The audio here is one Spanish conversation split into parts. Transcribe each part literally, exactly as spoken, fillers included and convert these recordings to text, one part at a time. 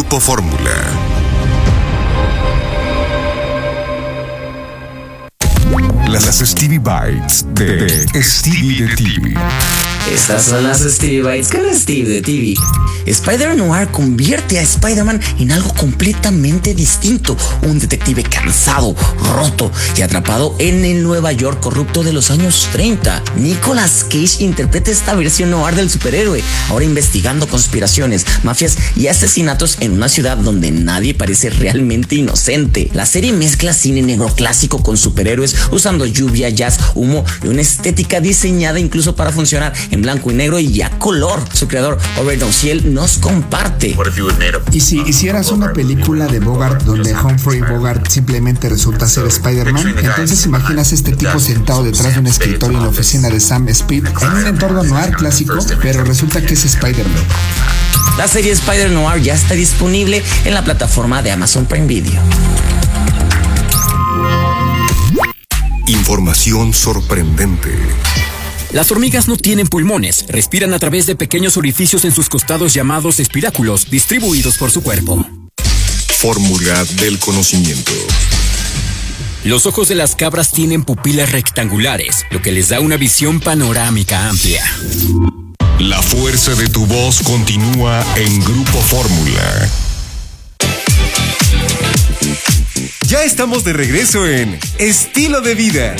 Grupo Fórmula. Las Stevie Bites de Stevie de T V. Estas son las Stevie Bites con Stevie de T V. Spider-Noir convierte a Spider-Man en algo completamente distinto. Un detective cansado, roto y atrapado en el Nueva York corrupto de los años treinta. Nicolas Cage interpreta esta versión noir del superhéroe, ahora investigando conspiraciones, mafias y asesinatos en una ciudad donde nadie parece realmente inocente. La serie mezcla cine negro clásico con superhéroes, usando lluvia, jazz, humo y una estética diseñada incluso para funcionar en blanco y negro y a color. Su creador, Robert Downhill, nos comparte. Y si hicieras una película de Bogart donde Humphrey Bogart simplemente resulta ser Spider-Man, entonces imaginas este tipo sentado detrás de un escritorio en la oficina de Sam Speed en un entorno noir clásico, pero resulta que es Spider-Man. La serie Spider-Noir ya está disponible en la plataforma de Amazon Prime Video. Información sorprendente. Las hormigas no tienen pulmones, respiran a través de pequeños orificios en sus costados llamados espiráculos, distribuidos por su cuerpo. Fórmula del conocimiento. Los ojos de las cabras tienen pupilas rectangulares, lo que les da una visión panorámica amplia. La fuerza de tu voz continúa en Grupo Fórmula. Ya estamos de regreso en Estilo de Vida.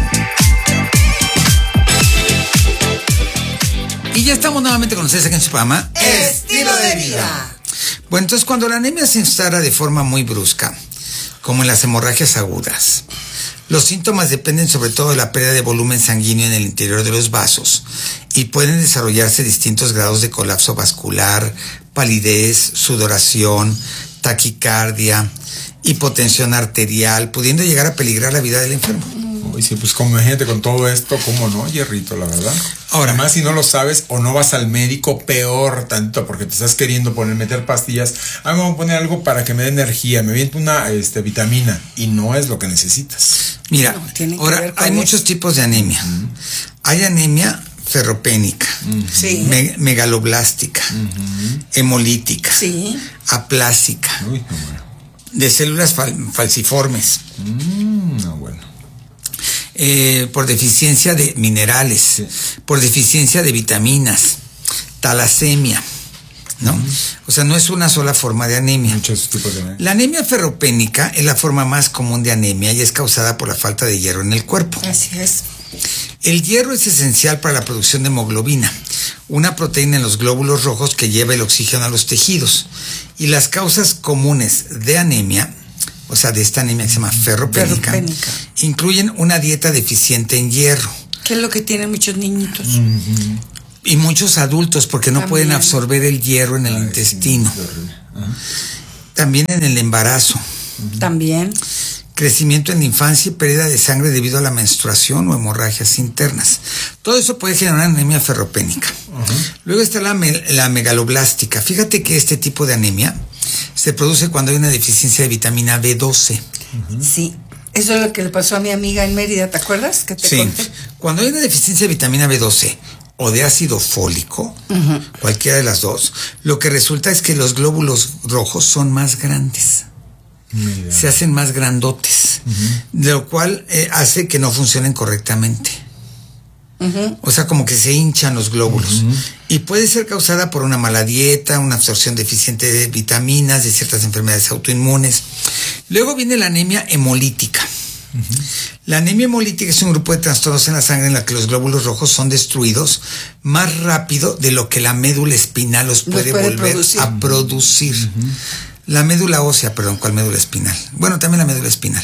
Y ya estamos nuevamente con ustedes aquí en su programa Estilo de Vida. Bueno, entonces cuando la anemia se instala de forma muy brusca, como en las hemorragias agudas, los síntomas dependen sobre todo de la pérdida de volumen sanguíneo en el interior de los vasos y pueden desarrollarse distintos grados de colapso vascular, palidez, sudoración, taquicardia, hipotensión arterial, pudiendo llegar a peligrar la vida del enfermo. Uy, sí, pues como imagínate con todo esto, ¿cómo no, Hierrito, la verdad? Ahora, además, si no lo sabes o no vas al médico, peor tanto, porque te estás queriendo poner, meter pastillas. Ah, me voy a poner algo para que me dé energía, me viento una este, vitamina, y no es lo que necesitas. Mira, no, ahora hay muchos tipos de anemia. Uh-huh. Hay anemia ferropénica, uh-huh. sí. me- megaloblástica, uh-huh. hemolítica, sí. aplásica, Uy, no, bueno. de células fal- falciformes. Mm, no, bueno. Eh, por deficiencia de minerales, sí. por deficiencia de vitaminas, talasemia, ¿no? Mm. O sea, no es una sola forma de anemia. Muchos tipos de anemia. La anemia ferropénica es la forma más común de anemia y es causada por la falta de hierro en el cuerpo. Así es. El hierro es esencial para la producción de hemoglobina, una proteína en los glóbulos rojos que lleva el oxígeno a los tejidos. Y las causas comunes de anemia, o sea, de esta anemia que se llama ferropénica, ferropénica, incluyen una dieta deficiente en hierro. ¿Qué es lo que tienen muchos niñitos? Uh-huh. Y muchos adultos, porque no También. pueden absorber el hierro en el Ay, intestino. Sí, uh-huh. También en el embarazo. Uh-huh. También. Crecimiento en la infancia y pérdida de sangre debido a la menstruación o hemorragias internas. Todo eso puede generar anemia ferropénica. Uh-huh. Luego está la, me- la megaloblástica. Fíjate que este tipo de anemia se produce cuando hay una deficiencia de vitamina B doce. Uh-huh. Sí, eso es lo que le pasó a mi amiga en Mérida, ¿te acuerdas? Que te sí, conté? Cuando hay una deficiencia de vitamina B doce o de ácido fólico, uh-huh. cualquiera de las dos, lo que resulta es que los glóbulos rojos son más grandes. Mira. Se hacen más grandotes, uh-huh. lo cual eh, hace que no funcionen correctamente. Uh-huh. O sea, como que se hinchan los glóbulos. Uh-huh. Y puede ser causada por una mala dieta, una absorción deficiente de vitaminas, de ciertas enfermedades autoinmunes. Luego viene la anemia hemolítica. Uh-huh. La anemia hemolítica es un grupo de trastornos en la sangre en la que los glóbulos rojos son destruidos más rápido de lo que la médula espinal los puede, puede volver producir. a producir. Uh-huh. La médula ósea, perdón, ¿cuál médula espinal? Bueno, también la médula espinal,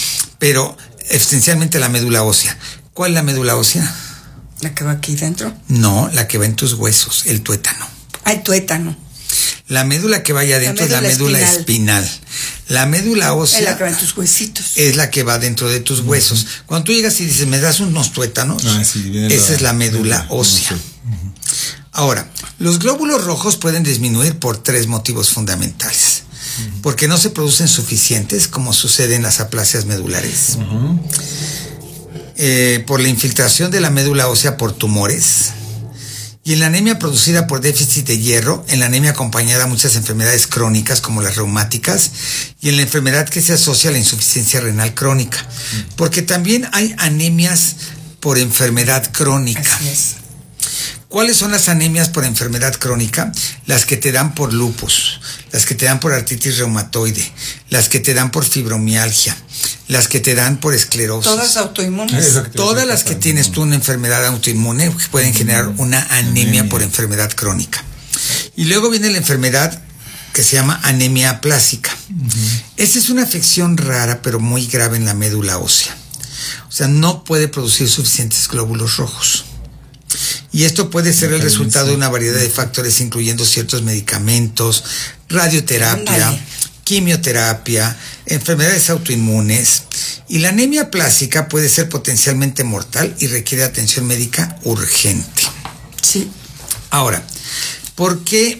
pero esencialmente la médula ósea. ¿Cuál es la médula ósea? ¿La que va aquí dentro? No, la que va en tus huesos, el tuétano. Ah, el tuétano. La médula que va allá adentro es la médula espinal. espinal. La médula ósea es la que va en tus huesitos. Es la que va dentro de tus huesos. Uh-huh. Cuando tú llegas y dices, ¿me das unos tuétanos? Ah, sí, esa la, es la médula la, ósea. Uh-huh. Ahora, los glóbulos rojos pueden disminuir por tres motivos fundamentales. Uh-huh. Porque no se producen suficientes, como sucede en las aplasias medulares. Uh-huh. Eh, por la infiltración de la médula ósea por tumores. Y en la anemia producida por déficit de hierro, en la anemia acompañada a muchas enfermedades crónicas como las reumáticas, y en la enfermedad que se asocia a la insuficiencia renal crónica. Porque también hay anemias por enfermedad crónica. Así es. ¿Cuáles son las anemias por enfermedad crónica? Las que te dan por lupus, las que te dan por artritis reumatoide, las que te dan por fibromialgia, las que te dan por esclerosis. Todas autoinmunes. Todas las que tienes tú una enfermedad autoinmune pueden generar una anemia por enfermedad crónica. Y luego viene la enfermedad que se llama anemia aplásica. Esta es una afección rara pero muy grave en la médula ósea. O sea, no puede producir suficientes glóbulos rojos. Y esto puede ser el resultado de una variedad de factores, incluyendo ciertos medicamentos, radioterapia, Ándale. quimioterapia, enfermedades autoinmunes. Y la anemia aplásica puede ser potencialmente mortal y requiere atención médica urgente. Sí. Ahora, ¿por qué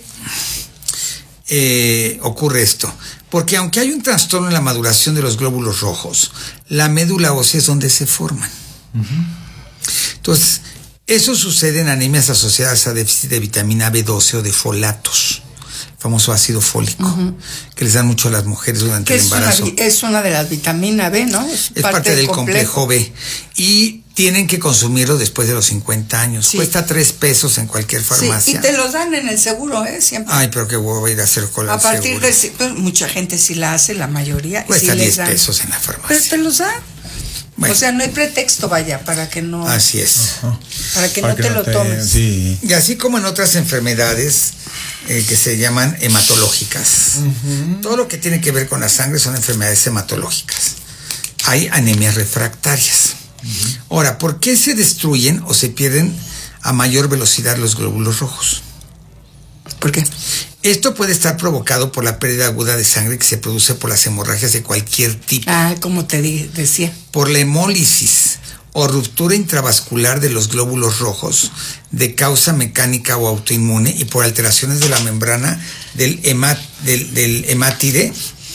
eh, ocurre esto? Porque aunque hay un trastorno en la maduración de los glóbulos rojos, la médula ósea es donde se forman. Uh-huh. Entonces, eso sucede en anemias asociadas a déficit de vitamina B doce o de folatos, famoso ácido fólico, uh-huh. que les dan mucho a las mujeres durante el es embarazo. Una, es una de las vitaminas B, ¿no? Es, es parte, parte del complejo. complejo B. Y tienen que consumirlo después de los cincuenta años. Sí. Cuesta tres pesos en cualquier farmacia. Sí, y te los dan en el seguro, ¿eh? Siempre. Ay, pero qué huevo ir a hacer con a el partir seguro. de pues, mucha gente sí la hace, la mayoría. Cuesta sí diez pesos en la farmacia. Pero te los dan. Bueno. O sea, no hay pretexto, vaya, para que no... Así es. Uh-huh. Para que para no que te no lo te, tomes. Sí. Y así como en otras enfermedades eh, que se llaman hematológicas. Uh-huh. Todo lo que tiene que ver con la sangre son enfermedades hematológicas. Hay anemias refractarias. Uh-huh. Ahora, ¿por qué se destruyen o se pierden a mayor velocidad los glóbulos rojos? ¿Por qué? Esto puede estar provocado por la pérdida aguda de sangre que se produce por las hemorragias de cualquier tipo. Ah, como te di- decía. Por la hemólisis o ruptura intravascular de los glóbulos rojos de causa mecánica o autoinmune y por alteraciones de la membrana del, hemat, del, del hemátide,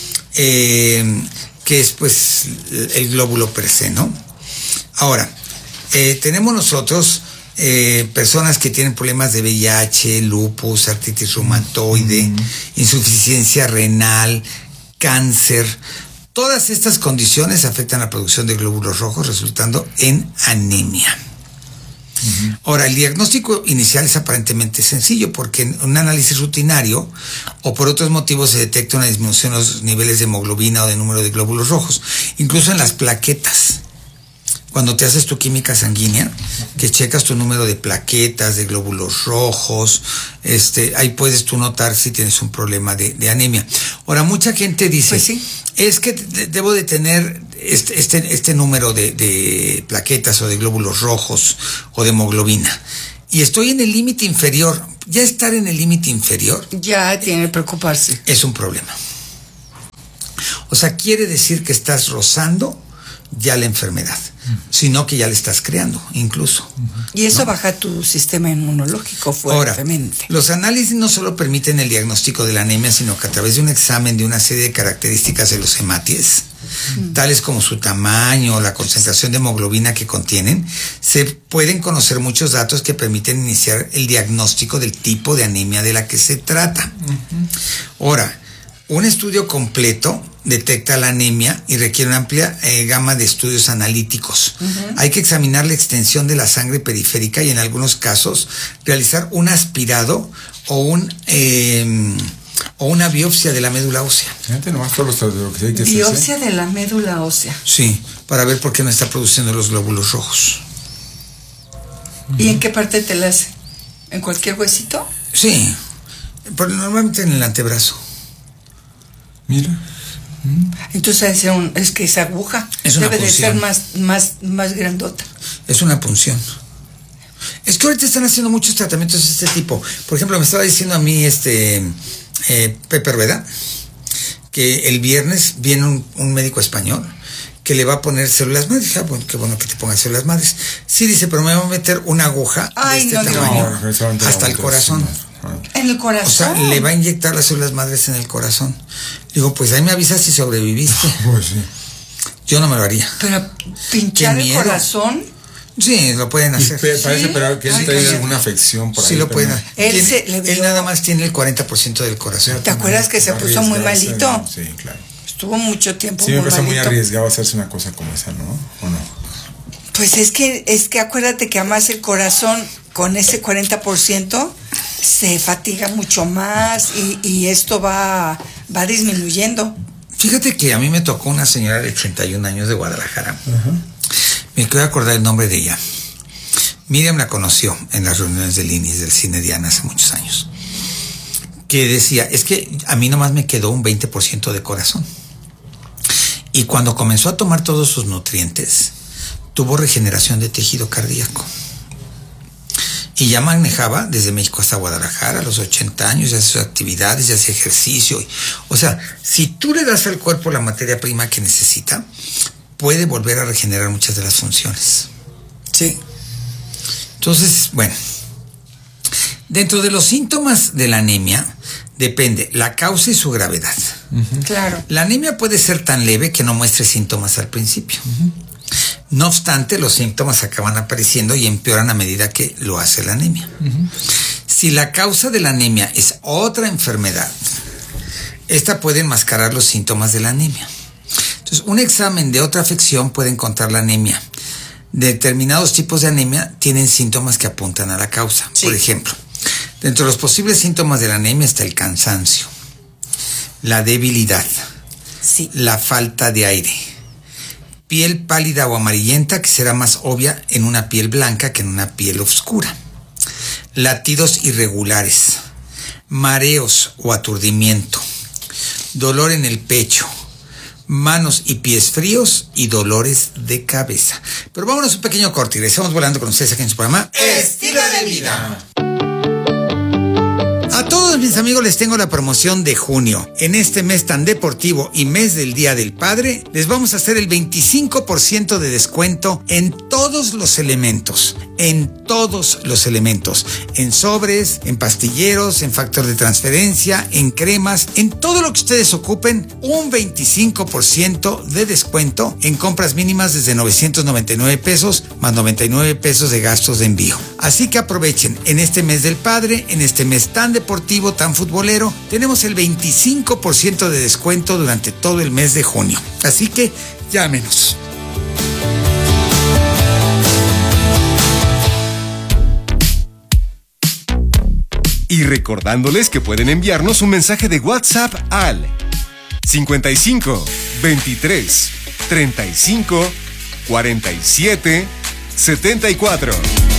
eh, que es pues el glóbulo per se, ¿no? Ahora, eh, tenemos nosotros... Eh, personas que tienen problemas de V I H, lupus, artritis reumatoide, mm. insuficiencia renal, cáncer. Todas estas condiciones afectan la producción de glóbulos rojos, resultando en anemia. Mm-hmm. Ahora, el diagnóstico inicial es aparentemente sencillo, porque en un análisis rutinario o por otros motivos se detecta una disminución en los niveles de hemoglobina o de número de glóbulos rojos, incluso en las plaquetas. Cuando te haces tu química sanguínea, que checas tu número de plaquetas, de glóbulos rojos, este, ahí puedes tú notar si tienes un problema de, de anemia. Ahora, mucha gente dice, pues sí. es que de, debo de tener este, este, este número de, de plaquetas o de glóbulos rojos o de hemoglobina. Y estoy en el límite inferior. Ya estar en el límite inferior. Ya tiene que preocuparse. Es un problema. O sea, quiere decir que estás rozando ya la enfermedad, uh-huh. sino que ya le estás creando, incluso. Uh-huh. Y eso ¿no? baja tu sistema inmunológico fuertemente. Ahora, los análisis no solo permiten el diagnóstico de la anemia, sino que a través de un examen de una serie de características de los hematies, uh-huh. tales como su tamaño, la concentración de hemoglobina que contienen, se pueden conocer muchos datos que permiten iniciar el diagnóstico del tipo de anemia de la que se trata. Uh-huh. Ahora, un estudio completo detecta la anemia y requiere una amplia eh, gama de estudios analíticos. Uh-huh. Hay que examinar la extensión de la sangre periférica y en algunos casos realizar un aspirado o un eh, o una biopsia de la médula ósea. Fíjate nomás todo lo que hay que hacer. Biopsia de la médula ósea. Sí, para ver por qué no está produciendo los glóbulos rojos. Uh-huh. ¿Y en qué parte te la hace? ¿En cualquier huesito? Sí, pero normalmente en el antebrazo. Mira. Entonces es, un, es que esa aguja es una debe punción. de ser más, más, más grandota. Es una punción. Es que ahorita están haciendo muchos tratamientos de este tipo. Por ejemplo, me estaba diciendo a mí este eh, Pepe Rueda que el viernes viene un, un médico español que le va a poner células madres. Ah, bueno, qué bueno que te pongan células madres. Sí, dice, pero me va a meter una aguja Ay, de este no, tamaño no, hasta el corazón. ¿En el corazón? O sea, le va a inyectar las células madres en el corazón. Digo, pues ahí me avisas si sobreviviste. Pues sí. Yo no me lo haría. Pero pinchar el corazón. Sí, lo pueden hacer. Pe- parece, Sí. pero que él Ay, tiene sí. alguna afección por ahí. Sí lo también. pueden. Él Tiene- se- le él dio- nada más tiene el cuarenta por ciento del corazón. ¿Te acuerdas que se puso muy Arriesgarse, malito? ¿no? Sí, claro. Estuvo mucho tiempo Sí, me muy parece muy malito. arriesgado hacerse una cosa como esa, ¿no? ¿O no? Pues es que, es que acuérdate que además el corazón con ese cuarenta por ciento se fatiga mucho más y, y esto va, va disminuyendo. Fíjate que a mí me tocó una señora de ochenta y un años de Guadalajara. Me quiero acordar el nombre de ella. Miriam la conoció en las reuniones del I N I S del Cine Diana hace muchos años. Que decía, es que a mí nomás me quedó un veinte por ciento de corazón. Y cuando comenzó a tomar todos sus nutrientes, tuvo regeneración de tejido cardíaco. Y ya manejaba desde México hasta Guadalajara a los ochenta años, ya hace sus actividades, ya hace ejercicio. O sea, si tú le das al cuerpo la materia prima que necesita, puede volver a regenerar muchas de las funciones. Sí. Entonces, bueno, dentro de los síntomas de la anemia, depende la causa y su gravedad. Claro. La anemia puede ser tan leve que no muestre síntomas al principio. No obstante, los síntomas acaban apareciendo y empeoran a medida que lo hace la anemia. Si la causa de la anemia es otra enfermedad, esta puede enmascarar los síntomas de la anemia. Entonces, un examen de otra afección puede encontrar la anemia. Determinados tipos de anemia tienen síntomas que apuntan a la causa. Sí. Por ejemplo, dentro de los posibles síntomas de la anemia está el cansancio, la debilidad, Sí. la falta de aire, piel pálida o amarillenta que será más obvia en una piel blanca que en una piel oscura, latidos irregulares, mareos o aturdimiento, dolor en el pecho, manos y pies fríos y dolores de cabeza. Pero vámonos un pequeño corte y regresamos volando con ustedes aquí en su programa Estilo de Vida. A todos mis amigos les tengo la promoción de junio. En este mes tan deportivo y mes del Día del Padre, les vamos a hacer el veinticinco por ciento de descuento en todos los elementos. En todos los elementos. En sobres, en pastilleros, en factor de transferencia, en cremas, en todo lo que ustedes ocupen, un veinticinco por ciento de descuento en compras mínimas desde novecientos noventa y nueve pesos más noventa y nueve pesos de gastos de envío. Así que aprovechen en este mes del Padre, en este mes tan deportivo, tan futbolero, tenemos el veinticinco por ciento de descuento durante todo el mes de junio. Así que llámenos. Y recordándoles que pueden enviarnos un mensaje de WhatsApp al cincuenta y cinco, veintitrés, treinta y cinco, cuarenta y siete, setenta y cuatro.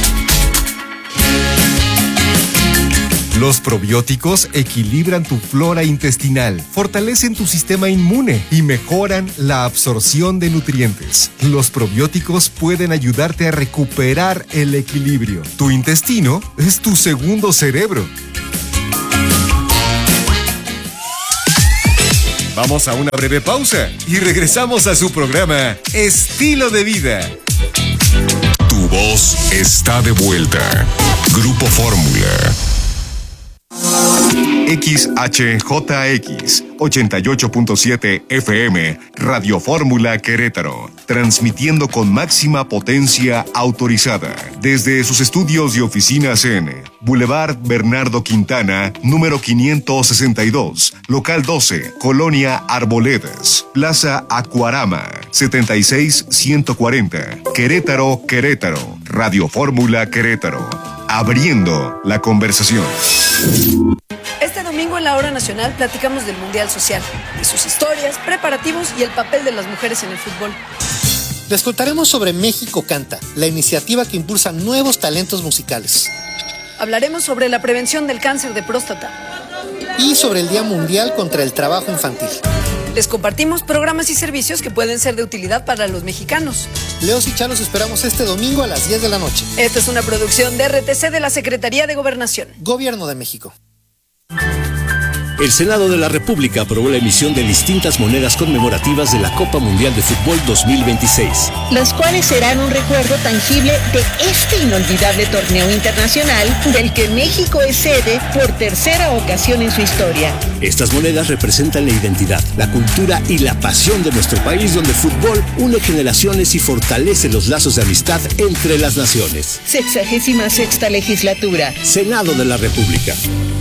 Los probióticos equilibran tu flora intestinal, fortalecen tu sistema inmune y mejoran la absorción de nutrientes. Los probióticos pueden ayudarte a recuperar el equilibrio. Tu intestino es tu segundo cerebro. Vamos a una breve pausa y regresamos a su programa Estilo de Vida. Tu voz está de vuelta. Grupo Fórmula. X H J X ochenta y ocho punto siete F M Radio Fórmula Querétaro, transmitiendo con máxima potencia autorizada desde sus estudios y oficinas en Boulevard Bernardo Quintana, número quinientos sesenta y dos, local doce, Colonia Arboledas, Plaza Acuarama, setenta y seis ciento cuarenta, Querétaro, Querétaro, Radio Fórmula Querétaro, abriendo la conversación. Este domingo en la Hora Nacional platicamos del Mundial Social, de sus historias, preparativos y el papel de las mujeres en el fútbol. Les contaremos sobre México Canta, la iniciativa que impulsa nuevos talentos musicales. Hablaremos sobre la prevención del cáncer de próstata. Y sobre el Día Mundial contra el Trabajo Infantil. Les compartimos programas y servicios que pueden ser de utilidad para los mexicanos. Leos y Chalos esperamos este domingo a las diez de la noche. Esta es una producción de R T C de la Secretaría de Gobernación. Gobierno de México. El Senado de la República aprobó la emisión de distintas monedas conmemorativas de la Copa Mundial de Fútbol dos mil veintiséis. Las cuales serán un recuerdo tangible de este inolvidable torneo internacional del que México es sede por tercera ocasión en su historia. Estas monedas representan la identidad, la cultura y la pasión de nuestro país, donde el fútbol une generaciones y fortalece los lazos de amistad entre las naciones. Sexagésima sexta legislatura. Senado de la República.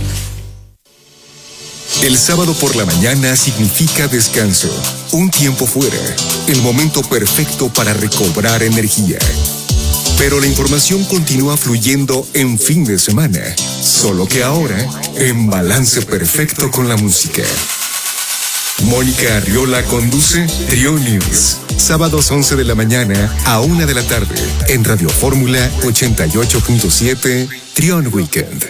El sábado por la mañana significa descanso, un tiempo fuera, el momento perfecto para recobrar energía. Pero la información continúa fluyendo en fin de semana, solo que ahora en balance perfecto con la música. Mónica Arriola conduce Trio News, sábados once de la mañana a una de la tarde, en Radio Fórmula ochenta y ocho punto siete, Trion Weekend.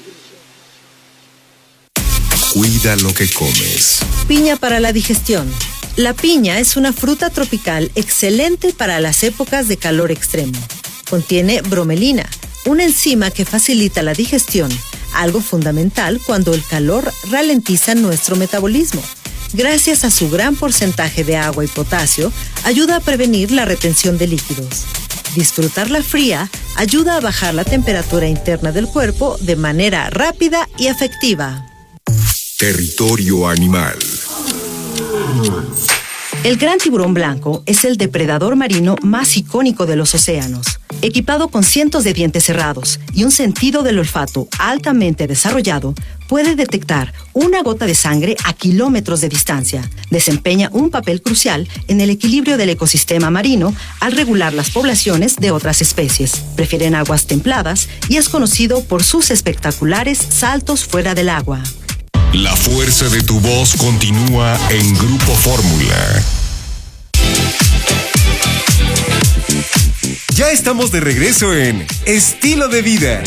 Cuida lo que comes. Piña para la digestión. La piña es una fruta tropical excelente para las épocas de calor extremo. Contiene bromelina, una enzima que facilita la digestión, algo fundamental cuando el calor ralentiza nuestro metabolismo. Gracias a su gran porcentaje de agua y potasio, ayuda a prevenir la retención de líquidos. Disfrutarla fría ayuda a bajar la temperatura interna del cuerpo de manera rápida y efectiva. Territorio animal. El gran tiburón blanco es el depredador marino más icónico de los océanos. Equipado con cientos de dientes cerrados y un sentido del olfato altamente desarrollado, puede detectar una gota de sangre a kilómetros de distancia. Desempeña un papel crucial en el equilibrio del ecosistema marino al regular las poblaciones de otras especies. Prefieren aguas templadas y es conocido por sus espectaculares saltos fuera del agua. La fuerza de tu voz continúa en Grupo Fórmula. Ya estamos de regreso en Estilo de Vida.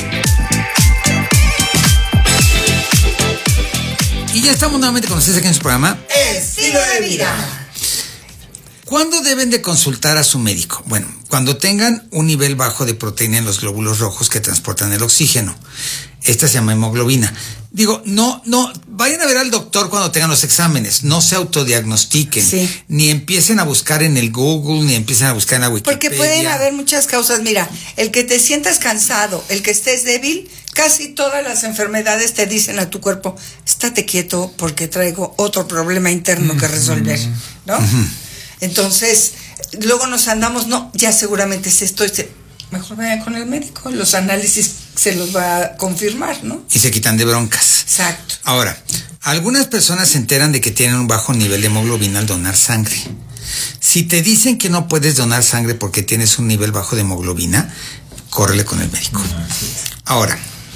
Y ya estamos nuevamente con ustedes aquí en su programa Estilo de Vida. ¿Cuándo deben de consultar a su médico? Bueno, cuando tengan un nivel bajo de proteína en los glóbulos rojos que transportan el oxígeno. Esta se llama hemoglobina. Digo, no, no, vayan a ver al doctor cuando tengan los exámenes, no se autodiagnostiquen, sí. Ni empiecen a buscar en el Google, ni empiecen a buscar en la Wikipedia. Porque pueden haber muchas causas. Mira, el que te sientas cansado, el que estés débil, casi todas las enfermedades te dicen a tu cuerpo, estate quieto porque traigo otro problema interno que resolver, ¿no? Uh-huh. Entonces, luego nos andamos, no, ya seguramente es esto, este, mejor vayan con el médico, los análisis se los va a confirmar, ¿no? Y se quitan de broncas. Exacto. Ahora, algunas personas se enteran de que tienen un bajo nivel de hemoglobina al donar sangre. Si te dicen que no puedes donar sangre porque tienes un nivel bajo de hemoglobina, córrele con el médico. Ahora,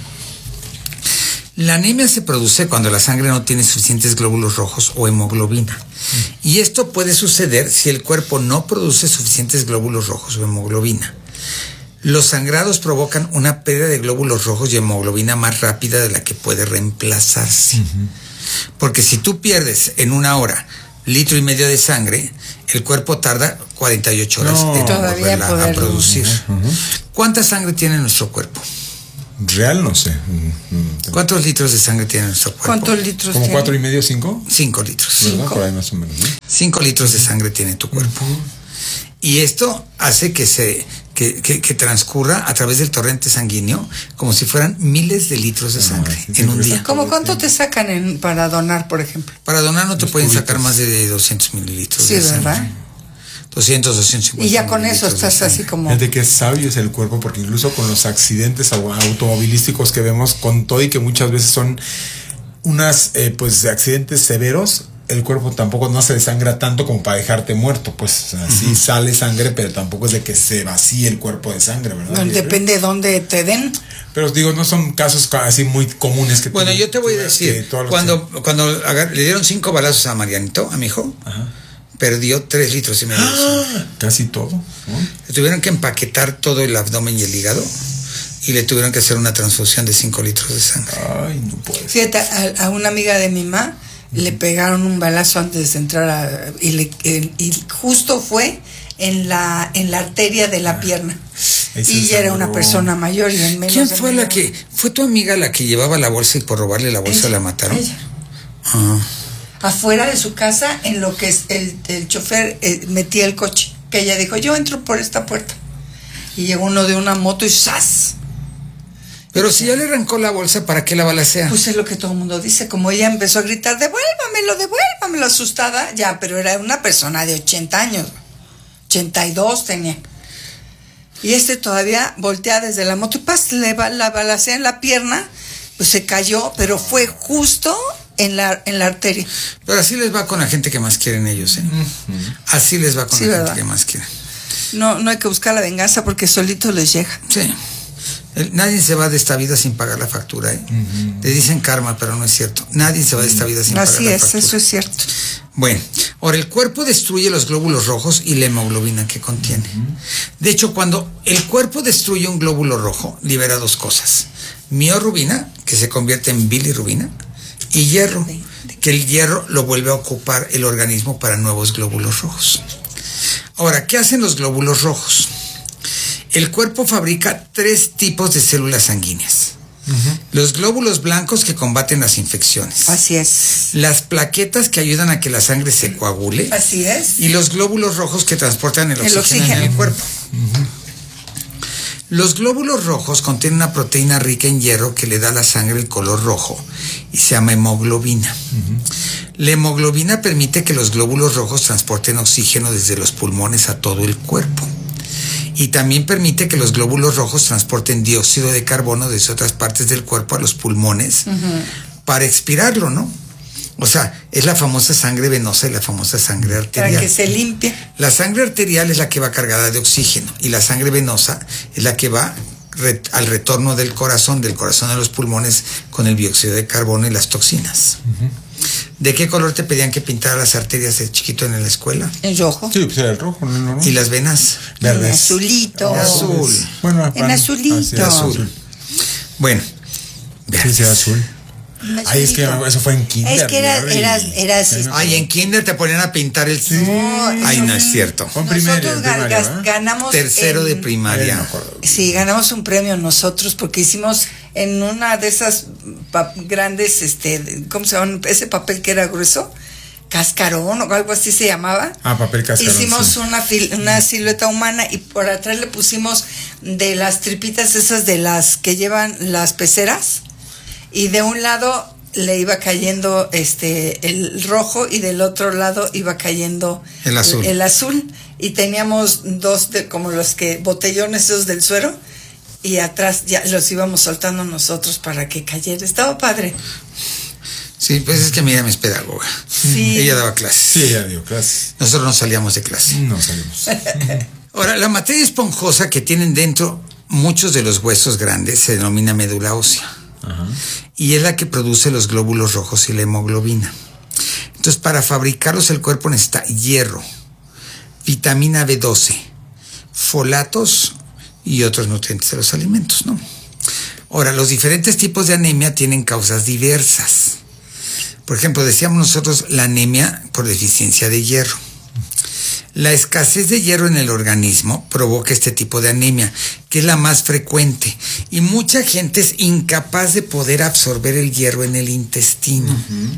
la anemia se produce cuando la sangre no tiene suficientes glóbulos rojos o hemoglobina. Y esto puede suceder si el cuerpo no produce suficientes glóbulos rojos o hemoglobina. Los sangrados provocan una pérdida de glóbulos rojos y hemoglobina más rápida de la que puede reemplazarse. Uh-huh. Porque si tú pierdes en una hora litro y medio de sangre, el cuerpo tarda cuarenta y ocho horas no, en volverla a producir. Uh-huh. ¿Cuánta sangre tiene nuestro cuerpo? Real no sé. ¿Cuántos litros de sangre tiene nuestro cuerpo? ¿Cuántos litros ¿Como tiene? cuatro y medio, cinco? Cinco litros. ¿Verdad? Por ahí más o menos, ¿no? Cinco litros de sangre tiene tu cuerpo. Uh-huh. Y esto hace que se que, que, que transcurra a través del torrente sanguíneo como si fueran miles de litros de sangre no, en un día. ¿Cómo cuánto te sacan en, para donar, por ejemplo? Para donar no te pueden sacar más de doscientos mililitros sí, de sangre. ¿verdad? doscientos, doscientos cincuenta. Y ya con eso estás así como... Fíjate que sabio es el cuerpo, porque incluso con los accidentes automovilísticos que vemos, con todo y que muchas veces son unas eh, pues accidentes severos, el cuerpo tampoco no se desangra tanto como para dejarte muerto, pues, o sea, uh-huh. Sí sale sangre, pero tampoco es de que se vacíe el cuerpo de sangre, ¿verdad? No, depende de dónde te den. Pero digo, no son casos así muy comunes que... Bueno, tú, yo te voy a decir, cuando, que... cuando agar- le dieron cinco balazos a Marianito, a mi hijo, ajá, perdió tres litros y medio. Ah, casi todo, ¿no? Le tuvieron que empaquetar todo el abdomen y el hígado y le tuvieron que hacer una transfusión de cinco litros de sangre. Ay, no puede ser. Fíjate, a, a una amiga de mi mamá le pegaron un balazo antes de entrar a, y, le, el, y justo fue en la en la arteria de la pierna. Y ya era una persona mayor y en menos ¿Quién de fue la que fue tu amiga la que llevaba la bolsa y por robarle la bolsa ella, la mataron? Ella. Ah. Afuera de su casa, en lo que es el, el chofer eh, metía el coche. Que ella dijo, yo entro por esta puerta. Y llegó uno de una moto y ¡zas! Pero si ya le arrancó la bolsa, ¿para qué la balacea? Pues es lo que todo el mundo dice. Como ella empezó a gritar, devuélvamelo, devuélvamelo, asustada. Ya, pero era una persona de ochenta años. ochenta y dos tenía. Y este todavía voltea desde la moto y pas, le va, la balacea en la pierna. Pues se cayó, pero fue justo en la, en la arteria. Pero así les va con la gente que más quieren ellos, ¿eh? Uh-huh. Así les va con sí, la ¿verdad? gente que más quieren. No, no hay que buscar la venganza porque solito les llega. Sí. El, nadie se va de esta vida sin pagar la factura, ¿eh? Uh-huh. Le dicen karma, pero no es cierto. Nadie se va de esta vida sin Así pagar la es, factura. Así es, eso es cierto. Bueno, ahora el cuerpo destruye los glóbulos rojos y la hemoglobina que contiene. Uh-huh. De hecho, cuando el cuerpo destruye un glóbulo rojo, libera dos cosas. Miorrubina, que se convierte en bilirrubina, y hierro, que el hierro lo vuelve a ocupar el organismo para nuevos glóbulos rojos. Ahora, ¿qué hacen los glóbulos rojos? El cuerpo fabrica tres tipos de células sanguíneas. Uh-huh. Los glóbulos blancos que combaten las infecciones. Así es. Las plaquetas que ayudan a que la sangre se coagule. Así es. Y los glóbulos rojos que transportan el, el oxígeno, oxígeno en el cuerpo. Uh-huh. Los glóbulos rojos contienen una proteína rica en hierro que le da a la sangre el color rojo y se llama hemoglobina. Uh-huh. La hemoglobina permite que los glóbulos rojos transporten oxígeno desde los pulmones a todo el cuerpo. Y también permite que los glóbulos rojos transporten dióxido de carbono desde otras partes del cuerpo a los pulmones uh-huh. para expirarlo, ¿no? O sea, es la famosa sangre venosa y la famosa sangre arterial. Para que se limpie. La sangre arterial es la que va cargada de oxígeno y la sangre venosa es la que va re- al retorno del corazón, del corazón a los pulmones con el dióxido de carbono y las toxinas. Uh-huh. ¿De qué color te pedían que pintara las arterias de chiquito en la escuela? En rojo. Sí, pues era el rojo, no, no, no. ¿Y las venas? En azulito. En azul. Bueno, en azulito. En azul. Bueno. Sí, sí, azul. Ay, es que eso fue en kinder. Es que era, eras, eras, este... Ay, en kinder te ponían a pintar el... Sí. No, Ay, no es cierto. Con primaria, nosotros primaria, gan- ganamos... Tercero en, de primaria. No sí, ganamos un premio nosotros porque hicimos en una de esas pa- grandes, este, ¿cómo se llama? Ese papel que era grueso, cascarón o algo así se llamaba. Ah, papel cascarón. Hicimos sí. una, fil- una silueta humana y por atrás le pusimos de las tripitas esas de las que llevan las peceras y de un lado le iba cayendo este el rojo y del otro lado iba cayendo el azul. El, el azul y teníamos dos de como los que botellones esos del suero y atrás ya los íbamos soltando nosotros para que cayera. Estaba padre. Sí, pues es que mira, mi es pedagoga. Sí. Ella daba clases. Sí, ella dio clases. Nosotros no salíamos de clase. No salimos. Ahora, la materia esponjosa que tienen dentro muchos de los huesos grandes se denomina médula ósea. Ajá. Y es la que produce los glóbulos rojos y la hemoglobina. Entonces, para fabricarlos el cuerpo necesita hierro, vitamina B doce, folatos y otros nutrientes de los alimentos, ¿no? Ahora, los diferentes tipos de anemia tienen causas diversas. Por ejemplo, decíamos nosotros la anemia por deficiencia de hierro. La escasez de hierro en el organismo provoca este tipo de anemia, que es la más frecuente. Y mucha gente es incapaz de poder absorber el hierro en el intestino. Uh-huh.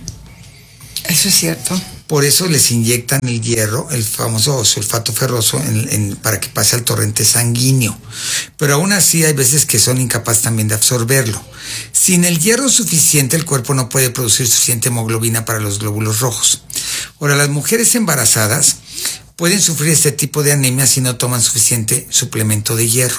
Eso es cierto. Por eso les inyectan el hierro, el famoso sulfato ferroso, en, en, para que pase al torrente sanguíneo. Pero aún así hay veces que son incapaces también de absorberlo. Sin el hierro suficiente, el cuerpo no puede producir suficiente hemoglobina para los glóbulos rojos. Ahora, las mujeres embarazadas pueden sufrir este tipo de anemia si no toman suficiente suplemento de hierro.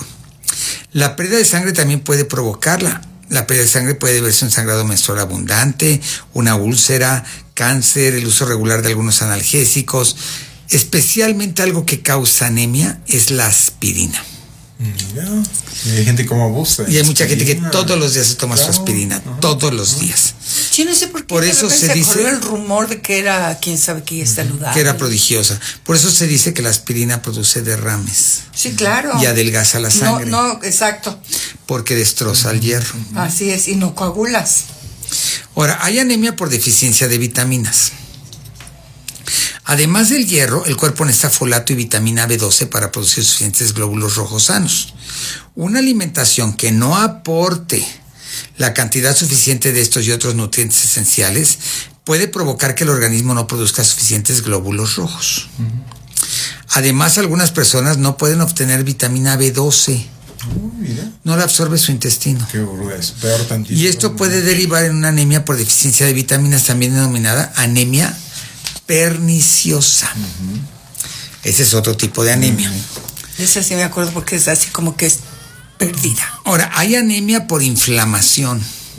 La pérdida de sangre también puede provocarla. La pérdida de sangre puede verse un sangrado menstrual abundante, una úlcera, cáncer, el uso regular de algunos analgésicos. Especialmente algo que causa anemia es la aspirina. Mira, y hay gente como abusa. Y hay mucha gente que todos los días se toma claro. su aspirina, uh-huh. todos los uh-huh. días. Yo no sé por qué. Por eso se dice el rumor de que era, quién sabe qué, es saludable. Que era prodigiosa. Por eso se dice que la aspirina produce derrames. Sí, claro. Y adelgaza la sangre. No, no, exacto. Porque destroza el hierro. Así es, y no coagulas. Ahora, hay anemia por deficiencia de vitaminas. Además del hierro, el cuerpo necesita folato y vitamina B doce para producir suficientes glóbulos rojos sanos. Una alimentación que no aporte la cantidad suficiente de estos y otros nutrientes esenciales puede provocar que el organismo no produzca suficientes glóbulos rojos. Uh-huh. Además, algunas personas no pueden obtener vitamina B doce. Oh, mira. No la absorbe su intestino. Qué grueso, peor tantito. Y esto puede derivar en una anemia por deficiencia de vitaminas, también denominada anemia perniciosa. Uh-huh. Ese es otro tipo de anemia. Uh-huh. Esa sí me acuerdo porque es así como que es perdida. Ahora, hay anemia por inflamación.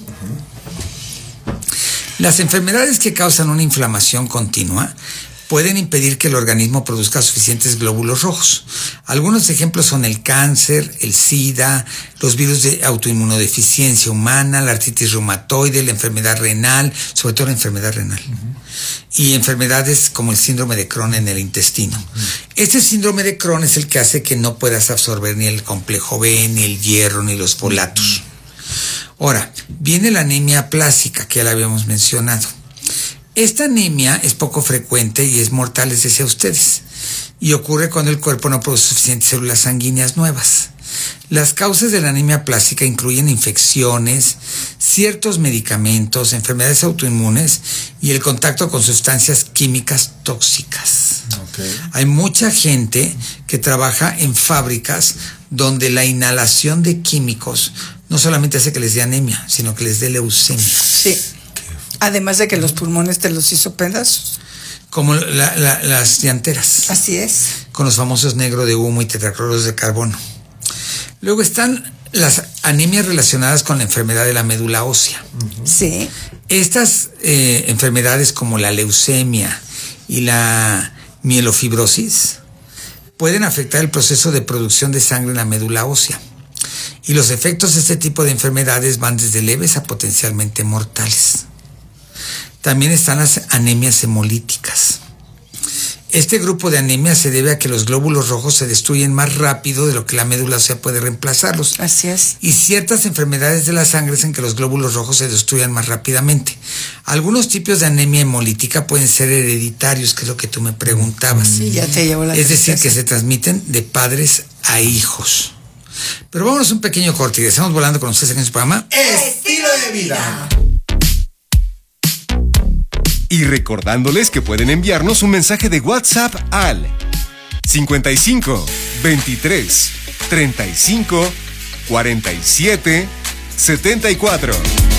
Uh-huh. Las enfermedades que causan una inflamación continua pueden impedir que el organismo produzca suficientes glóbulos rojos. Algunos ejemplos son el cáncer, el SIDA, los virus de autoinmunodeficiencia humana, la artritis reumatoide, la enfermedad renal, sobre todo la enfermedad renal, uh-huh. y enfermedades como el síndrome de Crohn en el intestino. Uh-huh. Este síndrome de Crohn es el que hace que no puedas absorber ni el complejo B, ni el hierro, ni los folatos. Uh-huh. Ahora, viene la anemia aplásica, que ya la habíamos mencionado. Esta anemia es poco frecuente y es mortal, les decía a ustedes, y ocurre cuando el cuerpo no produce suficientes células sanguíneas nuevas. Las causas de la anemia aplásica incluyen infecciones, ciertos medicamentos, enfermedades autoinmunes y el contacto con sustancias químicas tóxicas. Okay. Hay mucha gente que trabaja en fábricas donde la inhalación de químicos no solamente hace que les dé anemia, sino que les dé leucemia. Sí. Además de que los pulmones te los hizo pedazos. Como la, la, las llanteras. Así es. Con los famosos negro de humo y tetracloros de carbono. Luego están las anemias relacionadas con la enfermedad de la médula ósea. Uh-huh. Sí. Estas eh, enfermedades como la leucemia y la mielofibrosis pueden afectar el proceso de producción de sangre en la médula ósea. Y los efectos de este tipo de enfermedades van desde leves a potencialmente mortales. También están las anemias hemolíticas. Este grupo de anemias se debe a que los glóbulos rojos se destruyen más rápido de lo que la médula ósea puede reemplazarlos. Así es. Y ciertas enfermedades de la sangre hacen que los glóbulos rojos se destruyan más rápidamente. Algunos tipos de anemia hemolítica pueden ser hereditarios, que es lo que tú me preguntabas. Sí, ya te llevo la Es decir, tristeza. que se transmiten de padres a hijos. Pero vámonos un pequeño corte y estamos volando con ustedes en este programa Estilo de Vida. Y recordándoles que pueden enviarnos un mensaje de WhatsApp al cincuenta y cinco, veintitrés, treinta y cinco, cuarenta y siete, setenta y cuatro.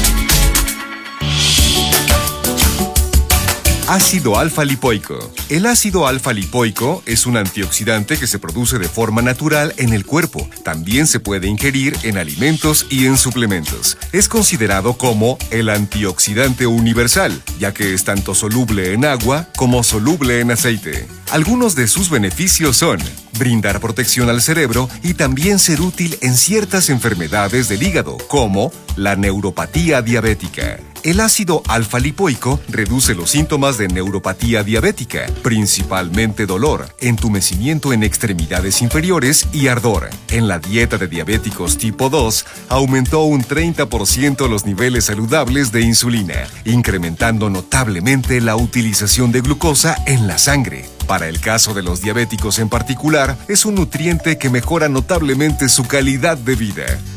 Ácido alfa-lipoico. El ácido alfa-lipoico es un antioxidante que se produce de forma natural en el cuerpo. También se puede ingerir en alimentos y en suplementos. Es considerado como el antioxidante universal, ya que es tanto soluble en agua como soluble en aceite. Algunos de sus beneficios son brindar protección al cerebro y también ser útil en ciertas enfermedades del hígado, como la neuropatía diabética. El ácido alfa-lipoico reduce los síntomas de neuropatía diabética, principalmente dolor, entumecimiento en extremidades inferiores y ardor. En la dieta de diabéticos tipo dos, aumentó un treinta por ciento los niveles saludables de insulina, incrementando notablemente la utilización de glucosa en la sangre. Para el caso de los diabéticos en particular, es un nutriente que mejora notablemente su calidad de vida.